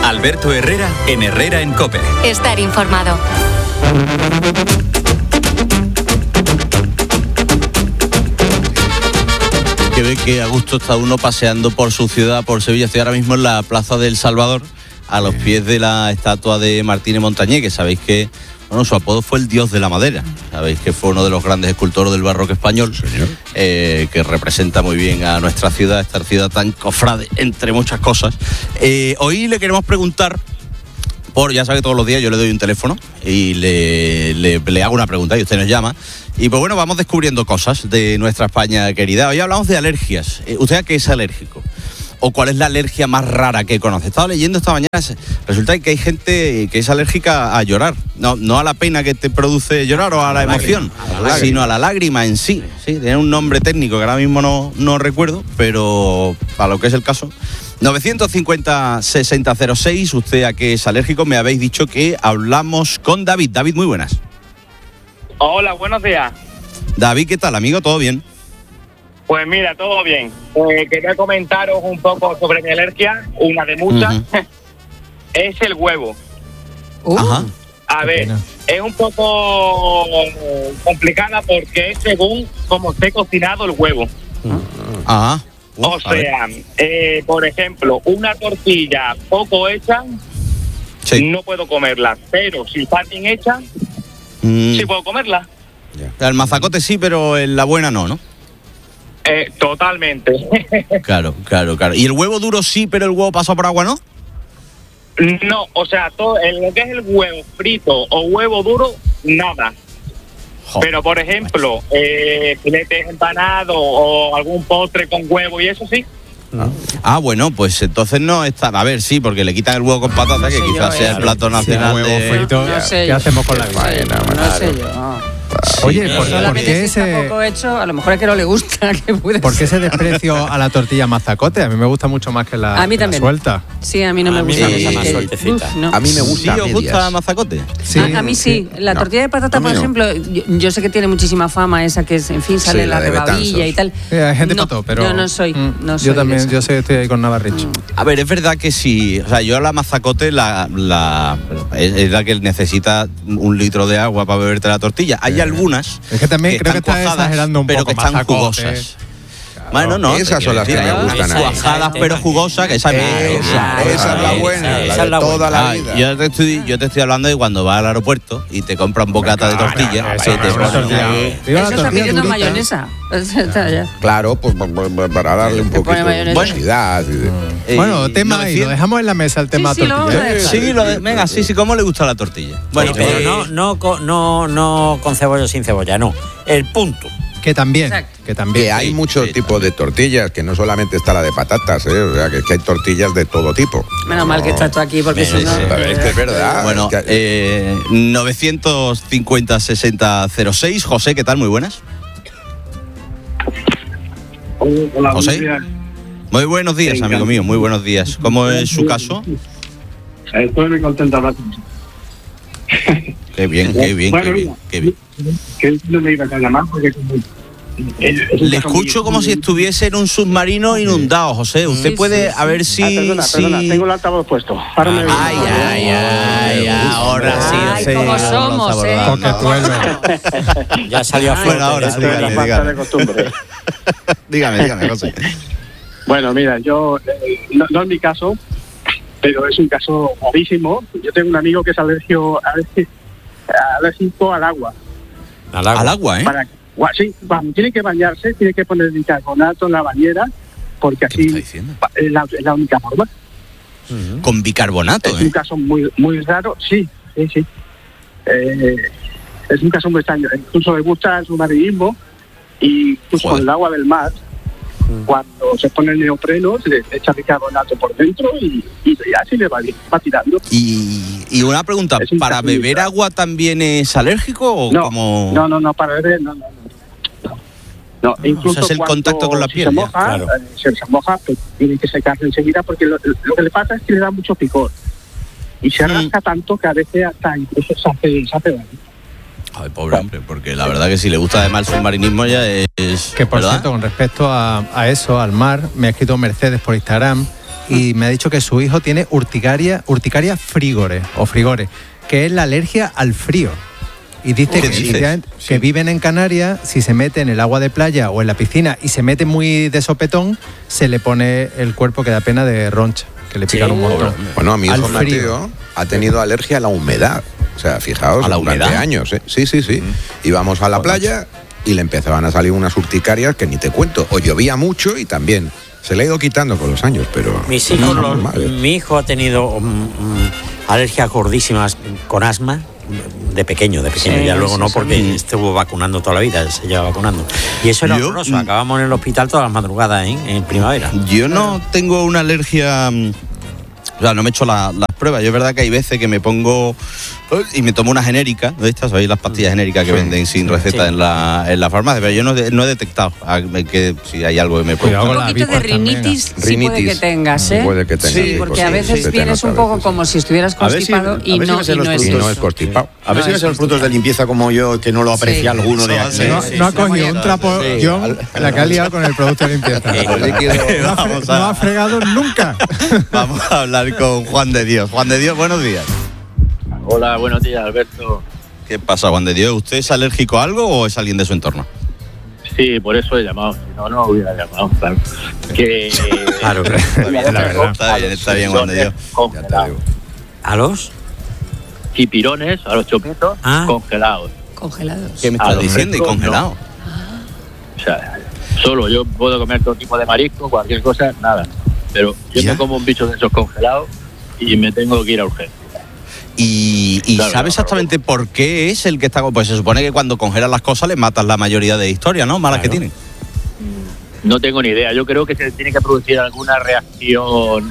Alberto Herrera en Herrera en COPE. Estar informado. Que ve que a gusto está uno paseando por su ciudad, por Sevilla. Estoy ahora mismo en la Plaza del Salvador, a los pies de la estatua de Martínez Montañé, que sabéis que, bueno, su apodo fue el dios de la madera. Sabéis que fue uno de los grandes escultores del barroco español, que representa muy bien a nuestra ciudad, esta ciudad tan cofrade, entre muchas cosas. Hoy le queremos preguntar, ya sabe que todos los días yo le doy un teléfono y le hago una pregunta y usted nos llama. Y pues bueno, vamos descubriendo cosas de nuestra España querida. Hoy hablamos de alergias. ¿Usted a qué es alérgico? ¿O cuál es la alergia más rara que conoce? Estaba leyendo esta mañana, resulta que hay gente que es alérgica a llorar. No a la pena que te produce llorar o a la emoción, sino a la lágrima en sí. Sí, tiene un nombre técnico que ahora mismo no recuerdo, pero para lo que es el caso. 950-6006, ¿usted a qué es alérgico? Me habéis dicho que hablamos con David. David, muy buenas. Hola, buenos días. David, ¿qué tal, amigo? ¿Todo bien? Pues mira, todo bien. Quería comentaros un poco sobre mi alergia, una de muchas. Es el huevo. Ajá. A ver, pena. es un poco complicada porque es según cómo esté cocinado el huevo. Ajá. O sea, por ejemplo, una tortilla poco hecha, Sí. no puedo comerla. Pero si está bien hecha, sí puedo comerla. El mazacote sí, pero en la buena no. Totalmente. Claro. ¿Y el huevo duro sí, pero el huevo pasado por agua no? No, o sea, todo lo que es el huevo frito o huevo duro, nada. Joder. Pero, por ejemplo, filetes empanados o algún postre con huevo y eso sí. Bueno, pues entonces no está. A ver, sí, porque le quitan el huevo con patata, que quizás sea el plato nacional huevo de... frito, No sé ¿qué yo. hacemos con la vida? No sé yo. Oye, Sí, ¿por Solamente qué si está poco hecho, a lo mejor es que no le gusta. ¿Por qué ese desprecio a la tortilla mazacote? A mí me gusta mucho más que la, A mí que la también. suelta. Sí, a mí no me gusta. me gusta más que- sueltecita. no. A mí me gusta ¿Sí a os medias. gusta mazacote? Sí, a mí sí. La tortilla de patata, A mí por no. ejemplo, yo sé que tiene muchísima fama esa que es, en fin, sale Sí, la la de rebabilla Betanzos. y tal. Hay gente no, pato, pero... Yo no soy. No soy yo también, de esa. yo sé que estoy ahí con Navarricho. A ver, es verdad que sí. O sea, yo a la mazacote es la que necesita 1 litro de agua para beberte la tortilla. Hay algunas Es que también creo que están estás cuajadas, exagerando un pero poco. que están mazacote. jugosas. Bueno, no. Esas son las que me gustan a mí. Cuajadas pero jugosas, que esa Esa es la buena, esa la de toda la vida. yo te estoy hablando de cuando vas al aeropuerto y te compras un bocata de tortilla. Eso, que te una ponen tortilla. ahí. Digo, la Eso está tortilla pidiendo durita. mayonesa. Está ya. Claro, pues para darle un Te pone poquito de mayonesa. jugosidad. Bueno, tema y lo dejamos en la mesa el tema Sí, lo vamos a tortilla. dejar. Sí, venga, sí, ¿cómo le gusta la tortilla? Bueno, Bueno, pero no con cebolla o sin cebolla, no. El punto. Que también, Exacto. que también. Que hay Sí, muchos sí, tipos de tortillas, que no solamente está la de patatas, o sea, que hay tortillas de todo tipo. Menos mal que estás tú aquí, porque Sí, si no. sí. Es que es verdad. Bueno, es que- 950-6006. José, ¿qué tal? Muy buenas. Hola, José. Muy buenos días, amigo mío, muy buenos días. ¿Cómo es su caso? Estoy muy contento de hablar con usted. Qué bien. Que no me iba a llamar porque Le escucho como si estuviese en un submarino inundado, José. Usted Sí, puede, sí, a ver si... Perdona, tengo el altavoz puesto. Ahora me ahora sí. Ay, sí, cómo ahora somos, estamos ¿eh? hablando. Porque Ya salió a Ay, flote. ahora, Esto es la dígame, falta dígame. de costumbre. Dígame, José. Bueno, mira, yo no es mi caso, pero es un caso gravísimo. Yo tengo un amigo que es alérgico al agua. Al agua, ¿eh? Sí, cuando tiene que bañarse, tiene que poner bicarbonato en la bañera, porque ¿Qué me está así diciendo? es la única forma. Con bicarbonato, Es un caso muy raro, sí. Es un caso muy extraño. Incluso le gusta el submarinismo y incluso Joder. con el agua del mar, cuando se pone el neopreno, se le echa bicarbonato por dentro y así le va tirando. Y una pregunta, Es un ¿para caso beber muy agua también es alérgico o como...? No, para beber, no. No, incluso o sea, es el cuando contacto con la piel, Se ya, moja, claro. se moja, pues tiene que secarse enseguida porque lo que le pasa es que le da mucho picor. Y se rasca tanto que a veces hasta incluso se hace daño. Ay, pobre hombre, porque la verdad que si le gusta además el submarinismo ya es... Que por ¿verdad? cierto, con respecto a eso, al mar, me ha escrito Mercedes por Instagram y me ha dicho que su hijo tiene urticaria frigore, que es la alergia al frío. Y dice que viven en Canarias, si se mete en el agua de playa o en la piscina y se mete muy de sopetón, se le pone el cuerpo que da pena de roncha, que le pican un montón. Bueno, a mi hijo Mateo ha tenido alergia a la humedad. O sea, fijaos, ¿a la durante humedad? años, ¿eh? Sí. Íbamos a la playa y le empezaban a salir unas urticarias que ni te cuento. O llovía mucho y también se le ha ido quitando con los años, pero... Mis hijos, mi hijo ha tenido alergias gordísimas con asma. De pequeño, ya luego no, porque estuvo vacunando toda la vida, se lleva vacunando. Y eso era horroroso, acabamos en el hospital todas las madrugadas en primavera. Yo no tengo una alergia, o sea, no me he hecho las pruebas. Yo es verdad que hay veces que me pongo y me tomo una genérica, ¿de estas? ¿Sabéis las pastillas genéricas que venden sin receta en la farmacia? Pero yo no he detectado que si hay algo que me puede... Un poquito de rinitis sí puede que tengas, ¿eh? Puede que tengas. Sí, porque a veces vienes un poco como si estuvieras constipado y no es constipado. A ver si ves los frutos de limpieza como yo, que no lo aprecia alguno de aquí. No ha cogido un trapo, John, la que ha liado con el producto de limpieza. No ha fregado nunca. Vamos a hablar con Juan de Dios. Juan de Dios, buenos días. Hola, buenos días, Alberto. ¿Qué pasa, Juan de Dios? ¿Usted es alérgico a algo o es alguien de su entorno? Sí, por eso he llamado. Si no, no hubiera llamado. Claro. Que, claro, la verdad. Está bien, Juan de Dios. ¿A los? Chipirones, a los chopitos, congelados. ¿Qué me estás diciendo? ¿Y congelados? O sea, solo yo puedo comer todo tipo de marisco, cualquier cosa, nada. Pero yo me como un bicho de esos congelados y me tengo que ir a urgencia. ¿Y claro, sabe exactamente por qué es el que está...? Pues se supone que cuando congelan las cosas le matas la mayoría de historias, ¿no? Malas que tienen. No tengo ni idea. Yo creo que se tiene que producir alguna reacción,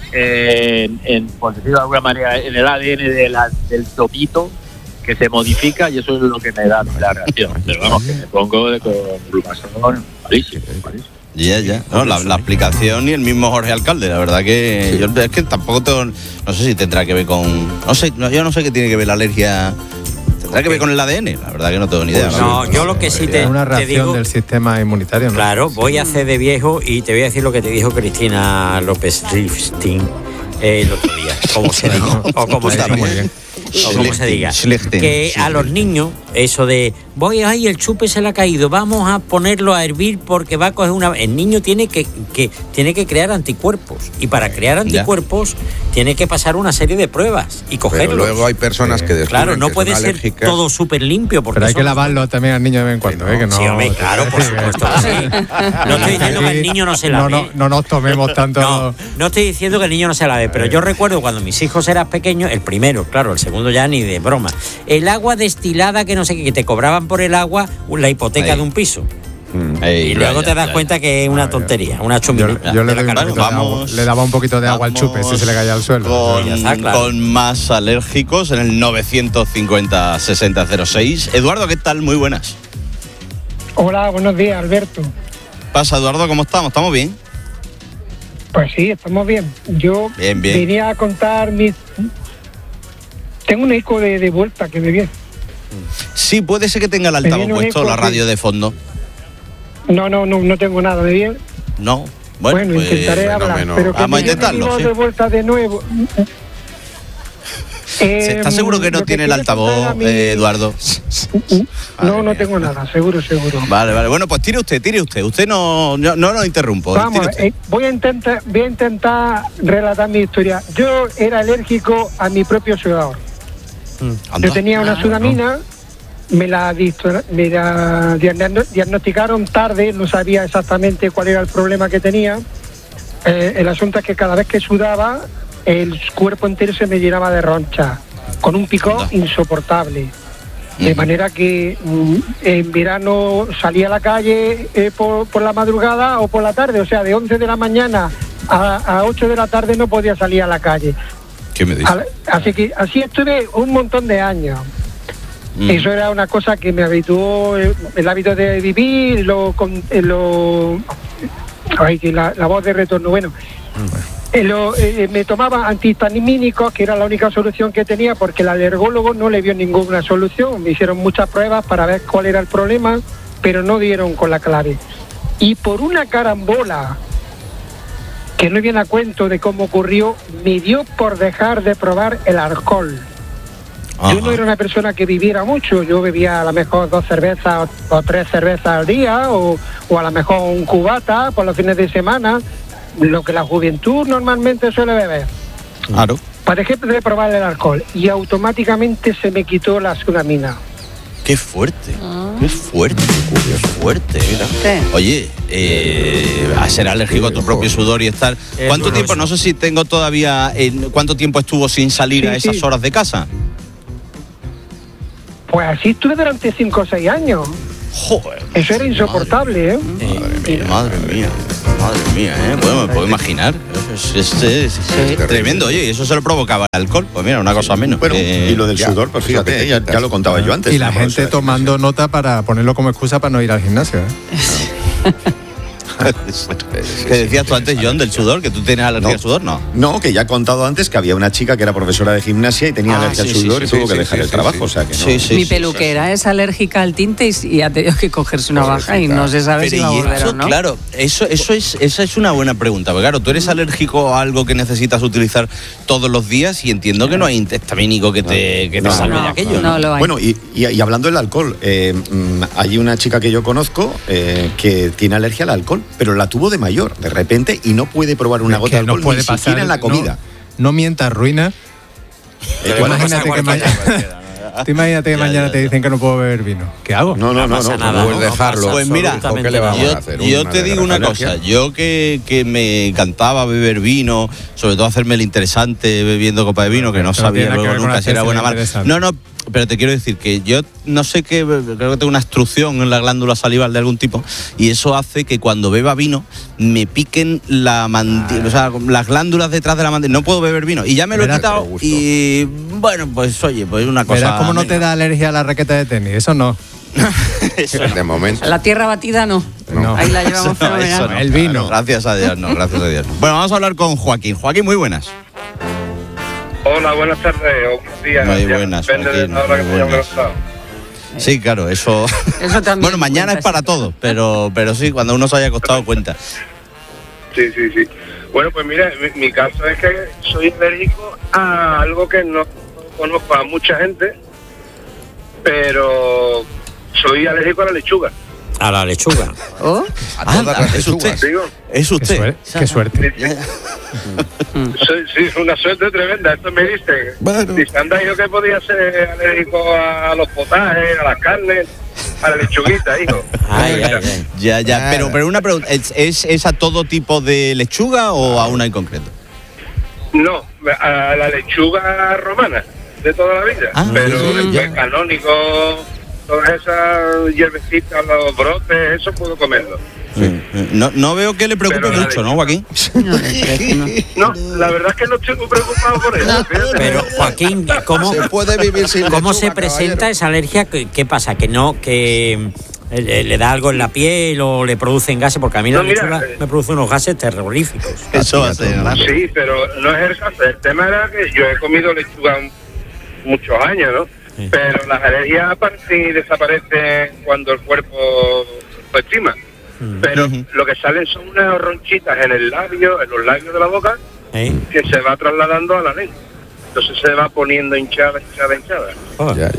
por decirlo de alguna manera, en el ADN del topito, que se modifica, y eso es lo que me da la reacción. Pero vamos, que me pongo con glumazón malísimo. Ya. No, la explicación y el mismo Jorge Alcalde, la verdad que yo es que tampoco tengo, no sé si tendrá que ver con, yo no sé qué tiene que ver la alergia. ¿Tendrá que ver con el ADN? La verdad que no tengo ni idea. No, yo lo que sí te una reacción digo, del sistema inmunitario, ¿no? Claro, voy a hacer de viejo y te voy a decir lo que te dijo Cristina López Rifstin el otro día, como se diga, o como se diga. O como se diga, que a los niños, eso de el chupe se le ha caído, vamos a ponerlo a hervir porque va a coger una... El niño tiene que crear anticuerpos, y para crear anticuerpos tiene que pasar una serie de pruebas y cogerlos. Pero luego hay personas que descubren claro, no que puede son ser alérgicas. todo súper limpio. Porque pero hay que lavarlo también al niño de vez en cuando, que no... Sí, hombre, claro, por supuesto que sí. No estoy diciendo que el niño no se lave. No nos tomemos tanto... No estoy diciendo que el niño no se lave, pero yo recuerdo cuando mis hijos eran pequeños, el primero, claro, el segundo ya ni de broma, el agua destilada que no sé qué, que te cobraban por el agua la hipoteca de un piso. Y luego te das cuenta que es una tontería, una chumilita. Yo le daba un poquito de agua al chupe si se le caía al suelo. Con más alérgicos en el 950-6006. Eduardo, ¿qué tal? Muy buenas. Hola, buenos días, Alberto. Pasa, Eduardo, ¿cómo estamos? ¿Estamos bien? Pues sí, estamos bien. Yo venía a contar Tengo un eco de vuelta que me viene. Sí, puede ser que tenga el altavoz puesto, la radio de fondo. No tengo nada, ¿me viene? No. Bueno, pues, intentaré hablar, pero que vamos a intentarlo. De vuelta de nuevo. ¿Estás seguro que no tiene el altavoz, Eduardo? No tengo nada, seguro. Vale. Bueno, pues tire usted. Usted no lo interrumpo. Vamos, voy a intentar relatar mi historia. Yo era alérgico a mi propio sudor. Yo tenía una sudamina, me la diagnosticaron tarde, no sabía exactamente cuál era el problema que tenía. El asunto es que cada vez que sudaba, el cuerpo entero se me llenaba de ronchas, con un picor insoportable. De manera que en verano salía a la calle por la madrugada o por la tarde, o sea, de 11 de la mañana a 8 de la tarde no podía salir a la calle. ¿Qué me dices? Así estuve un montón de años. Eso era una cosa que me habituó el hábito de vivir, la voz de retorno. Bueno, me tomaba antihistamínicos, que era la única solución que tenía, porque el alergólogo no le vio ninguna solución. Me hicieron muchas pruebas para ver cuál era el problema, pero no dieron con la clave. Y por una carambola que no viene a cuento de cómo ocurrió, me dio por dejar de probar el alcohol. Ajá. Yo no era una persona que viviera mucho, yo bebía a lo mejor 2 cervezas o 3 cervezas al día, o a lo mejor un cubata por los fines de semana, lo que la juventud normalmente suele beber. Claro. Pues dejé de probar el alcohol y automáticamente se me quitó la tsunamina. Qué fuerte, qué fuerte, qué fuerte. Mira. ¿Qué? Oye, a ser alérgico a tu propio sudor y estar... ¿Cuánto tiempo, no sé si tengo todavía, cuánto tiempo estuvo sin salir a esas horas de casa? Pues así estuve durante 5 o 6 años. Joder. Eso era insoportable, Madre mía. Bueno, me puedo imaginar. Es tremendo, oye, y eso se lo provocaba el alcohol. Pues mira, una cosa menos. Bueno, y lo del sudor, pues fíjate, ya lo contaba yo antes. Y la gente tomando nota para ponerlo como excusa para no ir al gimnasio. ¿Qué decías tú antes, John, del sudor? ¿Que tú tienes alergia al sudor? No. No, que ya he contado antes que había una chica que era profesora de gimnasia y tenía alergia al sudor y tuvo que dejar el trabajo. O sea que no. Mi peluquera es alérgica al tinte y ha tenido que cogerse una baja y no se sabe si va a volver o no. Claro, esa es una buena pregunta. Porque claro, tú eres alérgico a algo que necesitas utilizar todos los días y entiendo que no hay antihistamínico que te salve de aquello. No lo hay. Bueno, y hablando del alcohol, hay una chica que yo conozco que tiene alergia al alcohol, pero la tuvo de mayor, de repente, y no puede probar una gota de alcohol, puede ni pasar, siquiera en la comida. No mientas, ruina. Imagínate que mañana te dicen que no puedo beber vino. ¿Qué hago? No puedes dejarlo. Pues mira, ¿qué le vamos a hacer? yo te digo una cosa. Yo que me encantaba beber vino, sobre todo hacerme el interesante bebiendo copa de vino, que no sabía luego nunca si era buena o mala. No, pero te quiero decir que yo no sé qué, creo que tengo una obstrucción en la glándula salival de algún tipo y eso hace que cuando beba vino me piquen la mandíbula, o sea, las glándulas detrás de la mandíbula. No puedo beber vino y ya me lo he quitado y bueno, pues oye, pues una cosa. Verás cómo no te da alergia a la raqueta de tenis, eso no. De momento. La tierra batida no. Ahí la llevamos fenomenal. No, el vino. Gracias a Dios, no, gracias a Dios. Bueno, vamos a hablar con Joaquín. Joaquín, muy buenas. Hola, buenas tardes o buenos días. Muy buenas, depende de la hora que se haya levantado. Sí, claro, eso también. Bueno, mañana es para todo, pero sí, cuando uno se haya acostado cuenta. Sí. Bueno, pues mira, mi caso es que soy alérgico a algo que no conozco a mucha gente, pero soy alérgico a la lechuga. ¿A la lechuga? ¿Oh? A todas las lechugas. Es usted. Qué suerte. Sí, una suerte tremenda. Esto me dice. Bueno. Dice, anda, yo que podía ser alérgico a los potajes, a las carnes, a la lechuguita, hijo. Ay. Ya. Pero una pregunta, ¿es a todo tipo de lechuga o a una en concreto? No, a la lechuga romana de toda la vida. Pero el canónico, todas esas hierbecitas, los brotes, eso puedo comerlo. No veo que le preocupe mucho, ¿no, Joaquín? No, la verdad es que no estoy muy preocupado por eso. Pero, Joaquín, ¿cómo se puede vivir sin ¿cómo lechuga, se presenta caballero? esa alergia? ¿Qué pasa? ¿Que le da algo en la piel o le producen gases? Porque a mí la lechuga me produce unos gases terroríficos. Eso va a ser, ¿no? Sí, pero no es el caso. El tema era que yo he comido lechuga muchos años, ¿no? Sí. Pero las alergias aparecen y desaparecen cuando el cuerpo lo estima. Pero lo que salen son unas ronchitas en los labios de la boca, que se va trasladando a la lengua. Entonces se va poniendo hinchada. Ya.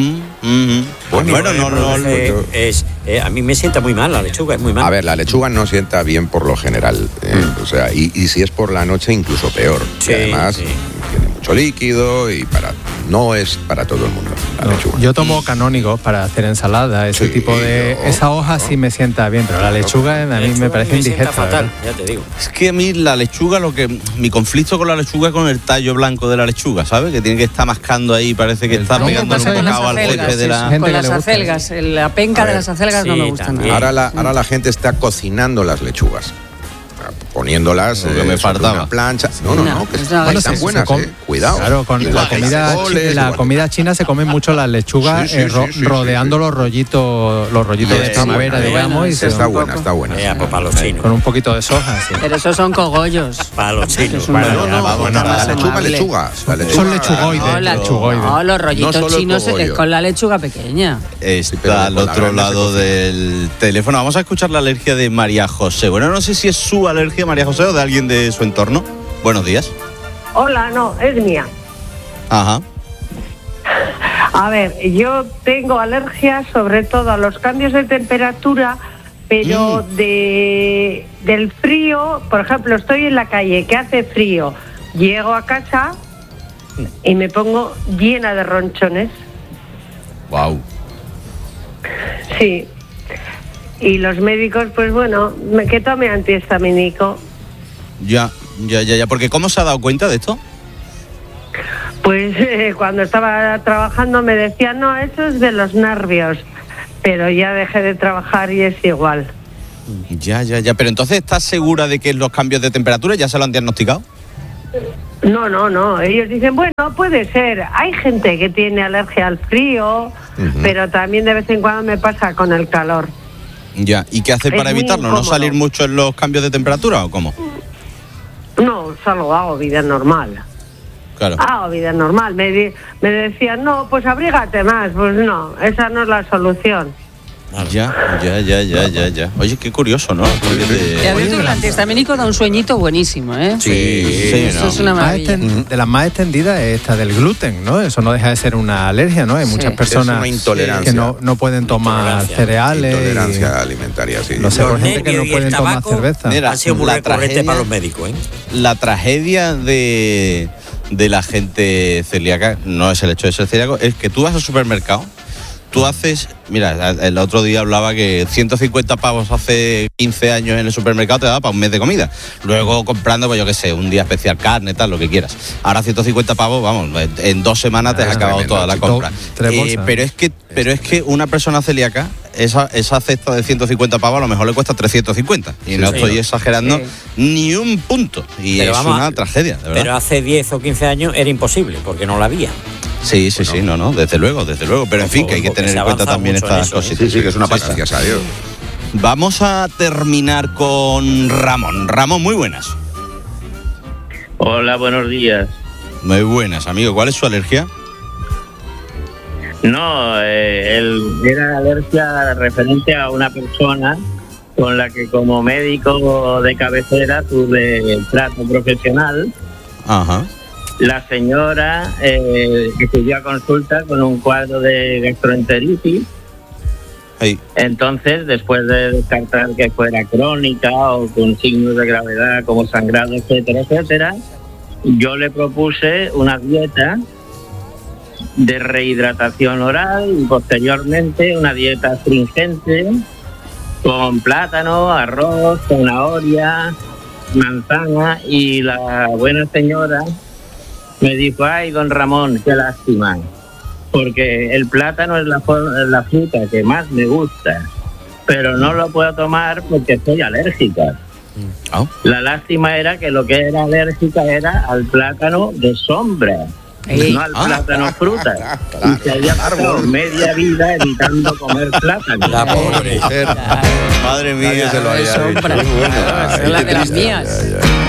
Bueno, no. A mí me sienta muy mal la lechuga, es muy mal. A ver, la lechuga no sienta bien por lo general. O sea, y si es por la noche, incluso peor. Sí, además, tiene mucho líquido y no es para todo el mundo la lechuga. Yo tomo canónigos para hacer ensalada, ese tipo de... Esa hoja sí me sienta bien, pero la lechuga a mí me parece indigesta. Fatal, ya te digo. Es que a mí la lechuga, mi conflicto con la lechuga es con el tallo blanco de la lechuga, ¿sabes? Que tiene que estar mascando ahí, parece que está pegando un bocado al jefe de la... Con las acelgas, la penca de las acelgas no me gusta nada. Ahora la gente está cocinando las lechugas. Poniéndolas que me faltaba. Una plancha. No, que están buenas, cuidado. Claro, con la comida china se comen mucho las lechugas rodeando los rollitos de primavera, digamos. Y está buena. Pues para los chinos. Con un poquito de soja, sí. Pero esos son cogollos. Para los chinos. La lechuga. Son lechugoides. No, los rollitos chinos es con la lechuga pequeña. Está al otro lado del teléfono. Vamos a escuchar la alergia de María José. Bueno, no sé si es su alergia alergia, María José, o de alguien de su entorno? Buenos días. Hola, no, es mía. Ajá. A ver, yo tengo alergia sobre todo a los cambios de temperatura, pero del frío. Por ejemplo, estoy en la calle, que hace frío, llego a casa y me pongo llena de ronchones. Wow. Sí. Y los médicos, pues bueno, que tome antihistamínico. Ya, porque ¿cómo se ha dado cuenta de esto? Pues cuando estaba trabajando me decían, no, eso es de los nervios, pero ya dejé de trabajar y es igual. Ya, pero entonces ¿estás segura de que los cambios de temperatura ya se lo han diagnosticado? No, ellos dicen, bueno, puede ser, hay gente que tiene alergia al frío, pero también de vez en cuando me pasa con el calor. Ya, ¿y qué haces para evitarlo? ¿No salir mucho en los cambios de temperatura o cómo? No, solo hago vida normal. Claro. Hago vida normal. Me decían, no, pues abrígate más. Pues no, esa no es la solución. Ya. Oye, qué curioso, ¿no? Y a ver, el antihistamínico da un sueñito buenísimo, ¿eh? Sí, eso es una maravilla. De las más extendidas es esta del gluten, ¿no? Eso no deja de ser una alergia, ¿no? Hay muchas personas que no pueden tomar cereales. Intolerancia alimentaria, sí. No sé, por gente que no pueden tomar cerveza. Mira, ha sido muy recurrente para los médicos, ¿eh? La tragedia de la gente celíaca no es el hecho de ser celíaco, es que tú vas al supermercado. Tú haces, mira, el otro día hablaba que 150 pavos hace 15 años en el supermercado te daba para un mes de comida. Luego comprando, pues yo qué sé, un día especial, carne, tal, lo que quieras. Ahora 150 pavos, vamos, en 2 semanas te has acabado toda la compra. Pero es que una persona celíaca, esa cesta de 150 pavos a lo mejor le cuesta 350. Y no estoy exagerando ni un punto. Y pero es una tragedia, de verdad. Pero hace 10 o 15 años era imposible, porque no la había. Sí, no, desde luego. Pero en fin, que hay que tener en cuenta también estas cositas. Sí, que es una pasada. Gracias a Dios. Vamos a terminar con Ramón. Ramón, muy buenas. Hola, buenos días. Muy buenas, amigo. ¿Cuál es su alergia? No, era alergia referente a una persona con la que como médico de cabecera tuve trato profesional. Ajá. La señora que subió a consulta con un cuadro de gastroenteritis. Hey. Entonces, después de descartar que fuera crónica o con signos de gravedad como sangrado, etcétera, yo le propuse una dieta de rehidratación oral y posteriormente una dieta astringente con plátano, arroz, zanahoria, manzana, y la buena señora me dijo, ay, don Ramón, qué lástima, porque el plátano es la fruta que más me gusta, pero no lo puedo tomar porque soy alérgica. Oh. La lástima era que lo que era alérgica era al plátano de sombra, no al plátano fruta. Claro. Y se había pasado media vida evitando comer plátano. La pobre mujer. Madre mía, se lo había dicho. Es la de las mías.